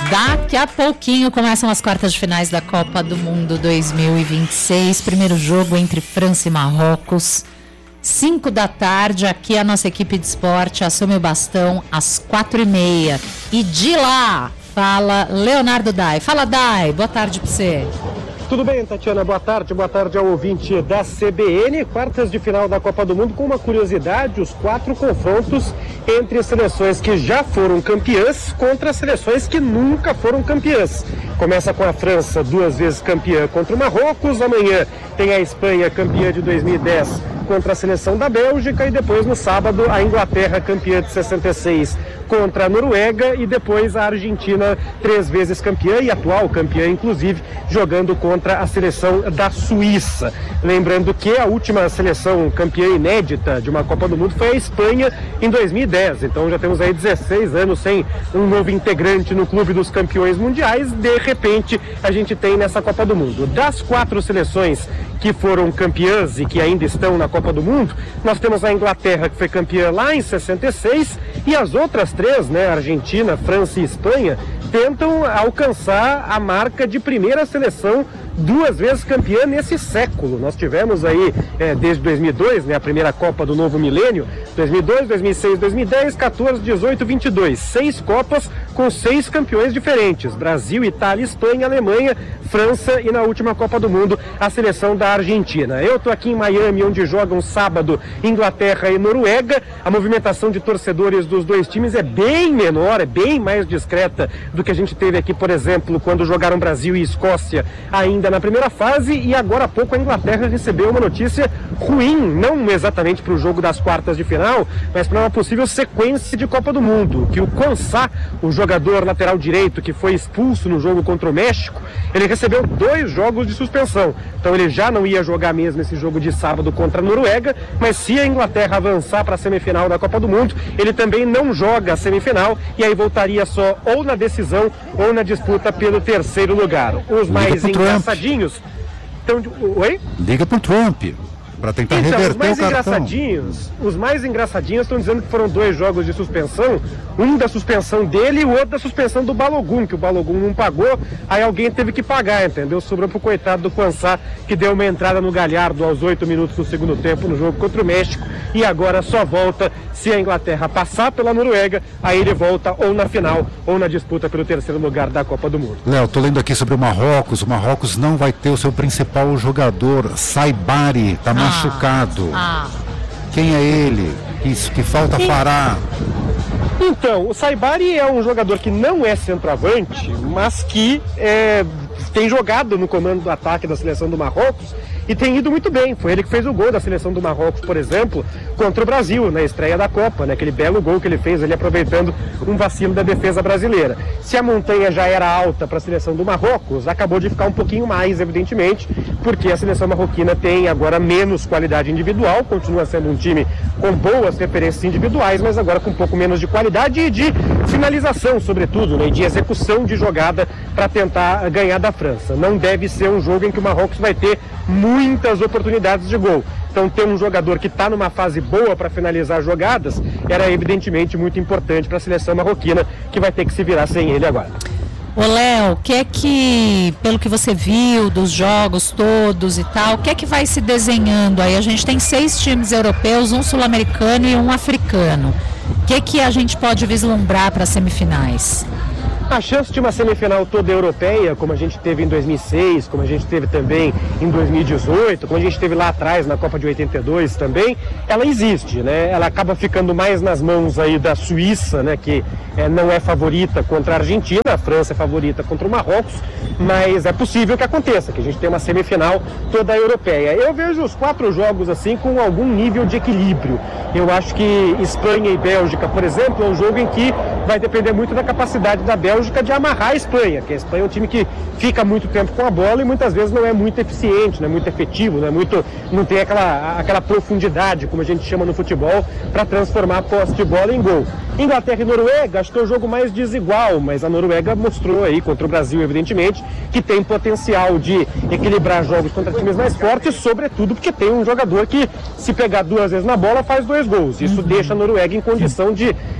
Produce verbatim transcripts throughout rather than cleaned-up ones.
Daqui a pouquinho começam as quartas de finais da Copa do Mundo dois mil e vinte e seis. Primeiro jogo entre França e Marrocos. Cinco da tarde, aqui a nossa equipe de esporte assume o bastão às quatro e meia. E de lá, fala Leonardo Dai. Fala, Dai, boa tarde para você. Tudo bem, Tatiana? Boa tarde. Boa tarde ao ouvinte da C B N. Quartas de final da Copa do Mundo com uma curiosidade, os quatro confrontos entre seleções que já foram campeãs contra seleções que nunca foram campeãs. Começa com a França, duas vezes campeã contra o Marrocos. Amanhã tem a Espanha, campeã de dois mil e dez, contra a seleção da Bélgica. E depois, no sábado, a Inglaterra, campeã de sessenta e seis, contra a Noruega. E depois a Argentina, três vezes campeã e atual campeã, inclusive, jogando contra a seleção da Suíça. Lembrando que a última seleção campeã inédita de uma Copa do Mundo foi a Espanha em dois mil e dez. Então já temos aí dezesseis anos sem um novo integrante no clube dos campeões mundiais. De repente, a gente tem nessa Copa do Mundo. Das quatro seleções que foram campeãs e que ainda estão na Copa do Mundo, nós temos a Inglaterra, que foi campeã lá em sessenta e seis, e as outras três, né, Argentina, França e Espanha, tentam alcançar a marca de primeira seleção duas vezes campeã nesse século. Nós tivemos aí, é, desde dois mil e dois, né, a primeira Copa do novo milênio, dois mil e dois, dois mil e seis, dois mil e dez, quatorze, dezoito, vinte e dois. Seis Copas com seis campeões diferentes. Brasil, Itália, Espanha, Alemanha, França e na última Copa do Mundo, a seleção da Argentina. Eu tô aqui em Miami, onde jogam sábado Inglaterra e Noruega. A movimentação de torcedores dos dois times é bem menor, é bem mais discreta do que a gente teve aqui, por exemplo, quando jogaram Brasil e Escócia ainda na primeira fase. E agora há pouco a Inglaterra recebeu uma notícia ruim, não exatamente para o jogo das quartas de final, mas para uma possível sequência de Copa do Mundo, que o Konsa, o jogador lateral direito que foi expulso no jogo contra o México, ele recebeu dois jogos de suspensão. Então ele já não ia jogar mesmo esse jogo de sábado contra a Noruega, mas se a Inglaterra avançar para a semifinal da Copa do Mundo, ele também não joga a semifinal e aí voltaria só ou na decisão ou na disputa pelo terceiro lugar. Os mais engraçadinhos estão de... Oi? Liga pro Trump para tentar então, reverter os mais o cartão. engraçadinhos, os mais engraçadinhos estão dizendo que foram dois jogos de suspensão, um da suspensão dele e o outro da suspensão do Balogun, que o Balogun não pagou, aí alguém teve que pagar, entendeu? Sobrou pro coitado do Konsa, que deu uma entrada no Galhardo aos oito minutos do segundo tempo no jogo contra o México, e agora só volta se a Inglaterra passar pela Noruega, aí ele volta ou na final ou na disputa pelo terceiro lugar da Copa do Mundo. Léo, tô lendo aqui sobre o Marrocos. O Marrocos não vai ter o seu principal jogador, Saibari, tá ah, machucado. Ah. Quem é ele? Isso, que falta Quem... fará? Então, o Saibari é um jogador que não é centroavante, mas que é, tem jogado no comando do ataque da seleção do Marrocos e tem ido muito bem. Foi ele que fez o gol da seleção do Marrocos, por exemplo, contra o Brasil, na estreia da Copa, né? Aquele belo gol que ele fez, ele aproveitando um vacilo da defesa brasileira. Se a montanha já era alta para a seleção do Marrocos, acabou de ficar um pouquinho mais, evidentemente, porque a seleção marroquina tem agora menos qualidade individual, continua sendo um time com boas referências individuais, mas agora com um pouco menos de qualidade e de finalização, sobretudo, né? De execução de jogada para tentar ganhar da França. Não deve ser um jogo em que o Marrocos vai ter muitas oportunidades de gol. Então ter um jogador que está numa fase boa para finalizar jogadas era evidentemente muito importante para a seleção marroquina, que vai ter que se virar sem ele agora. Ô Léo, o que é que, pelo que você viu dos jogos todos e tal, o que é que vai se desenhando aí? A gente tem seis times europeus, um sul-americano e um africano. O que é que a gente pode vislumbrar para as semifinais? A chance de uma semifinal toda europeia, como a gente teve em dois mil e seis, como a gente teve também em dois mil e dezoito, como a gente teve lá atrás na Copa de oitenta e dois também, ela existe, né? Ela acaba ficando mais nas mãos aí da Suíça, né? Que é, não é favorita contra a Argentina, a França é favorita contra o Marrocos, mas é possível que aconteça, que a gente tenha uma semifinal toda europeia. Eu vejo os quatro jogos assim com algum nível de equilíbrio. Eu acho que Espanha e Bélgica, por exemplo, é um jogo em que vai depender muito da capacidade da Bélgica de amarrar a Espanha, que a Espanha é um time que fica muito tempo com a bola e muitas vezes não é muito eficiente, não é muito efetivo, não, é muito, não tem aquela, aquela profundidade, como a gente chama no futebol, para transformar a posse de bola em gol. Inglaterra e Noruega, acho que é o jogo mais desigual, mas a Noruega mostrou aí contra o Brasil, evidentemente, que tem potencial de equilibrar jogos contra times mais fortes, sobretudo porque tem um jogador que, se pegar duas vezes na bola, faz dois gols. Isso uhum. deixa a Noruega em condição de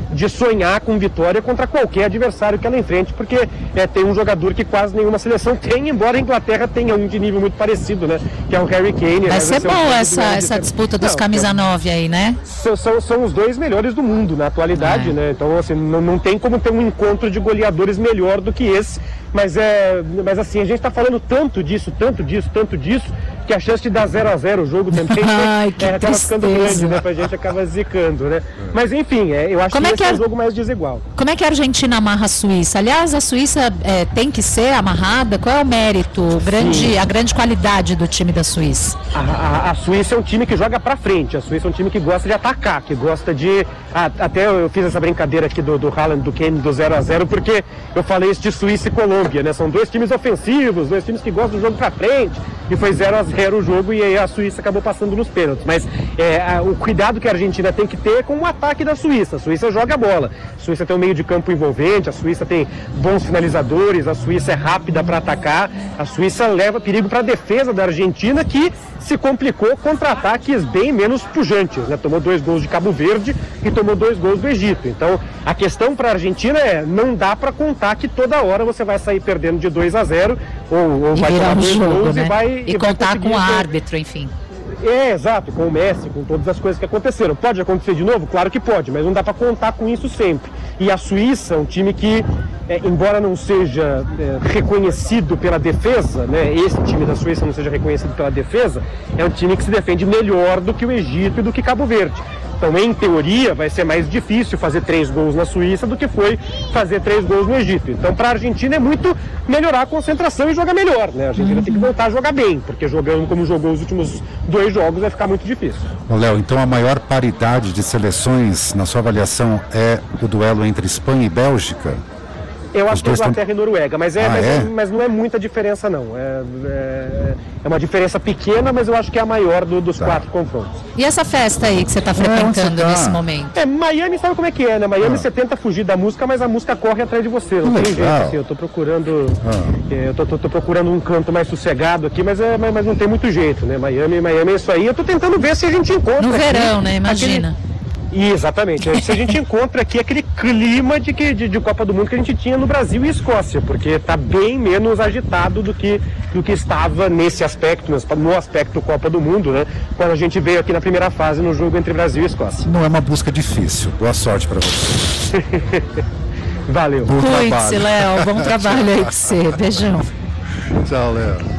de sonhar com vitória contra qualquer adversário que ela enfrente, porque é, tem um jogador que quase nenhuma seleção tem, embora a Inglaterra tenha um de nível muito parecido, né? Que é o Harry Kane. Vai né? ser bom um essa, essa de... disputa dos não, camisa nove aí, né? São, são, são os dois melhores do mundo na atualidade, é. né? Então, assim, não, não tem como ter um encontro de goleadores melhor do que esse, mas, é, mas assim, a gente tá falando tanto disso, tanto disso, tanto disso, que a chance de dar zero a zero o jogo também Ai, é, acaba ficando grande, né? Pra gente acaba zicando, né? Mas enfim, é, eu acho Como que é esse que é... é o jogo mais desigual. Como é que a Argentina amarra a Suíça? Aliás, a Suíça é, tem que ser amarrada? Qual é o mérito, o grande, a grande qualidade do time da Suíça? A, a, a Suíça é um time que joga pra frente, a Suíça é um time que gosta de atacar, que gosta de... A, até eu fiz essa brincadeira aqui do, do Haaland, do Kane, do zero a zero, porque eu falei isso de Suíça e Colômbia, né? São dois times ofensivos, dois times que gostam do jogo pra frente, e foi zero a zero o jogo, e aí a Suíça acabou passando nos pênaltis. Mas é, a, o cuidado que a Argentina tem que ter é com o ataque da Suíça. A Suíça joga a bola, a Suíça tem um meio de campo envolvente, a Suíça tem bons finalizadores, a Suíça é rápida para atacar, a Suíça leva perigo para a defesa da Argentina, que se complicou contra ataques bem menos pujantes, né? Tomou dois gols de Cabo Verde e tomou dois gols do Egito. Então a questão para a Argentina é, não dá para contar que toda hora você vai sair perdendo de dois a zero ou, ou vai tomar dois jogo, gols né? e vai e, e vai contar com o árbitro, enfim. É, exato, com o Messi, com todas as coisas que aconteceram. Pode acontecer de novo? Claro que pode, mas não dá para contar com isso sempre. E a Suíça é um time que, é, embora não seja é, reconhecido pela defesa, né, esse time da Suíça não seja reconhecido pela defesa, é um time que se defende melhor do que o Egito e do que Cabo Verde. Então, em teoria, vai ser mais difícil fazer três gols na Suíça do que foi fazer três gols no Egito. Então, para a Argentina é muito melhorar a concentração e jogar melhor, né? A Argentina uhum. tem que voltar a jogar bem, porque jogando como jogou os últimos dois jogos vai ficar muito difícil. Ô, Léo, então a maior paridade de seleções, na sua avaliação, é o duelo entre Espanha e Bélgica? Eu acho que é Inglaterra tão... e Noruega, mas, é, ah, mas, é? mas não é muita diferença não, é, é, é uma diferença pequena, mas eu acho que é a maior do, dos tá. quatro confrontos. E essa festa aí que você está frequentando é, tá? nesse momento? É, Miami sabe como é que é, né? Miami ah. você tenta fugir da música, mas a música corre atrás de você, não que tem legal. jeito assim, eu tô procurando, ah. é, eu tô, tô, tô procurando um canto mais sossegado aqui, mas, é, mas, mas não tem muito jeito, né? Miami, Miami é isso aí, eu tô tentando ver se a gente encontra no aqui, verão, né? Imagina. Aquele... Exatamente, se a gente encontra aqui aquele clima de, que, de, de Copa do Mundo que a gente tinha no Brasil e Escócia, porque está bem menos agitado do que, do que estava nesse aspecto, no aspecto Copa do Mundo, né? Quando a gente veio aqui na primeira fase no jogo entre Brasil e Escócia. Não é uma busca difícil, boa sorte para você. Valeu. Cuide-se, Léo, bom trabalho aí para você, beijão. Tchau, Léo.